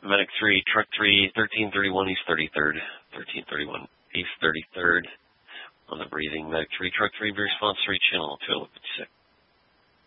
Medic 3, Truck 3, 1331 East 33rd. 1331 East 33rd. On the breathing. Medic 3, Truck 3, response 3, channel 256.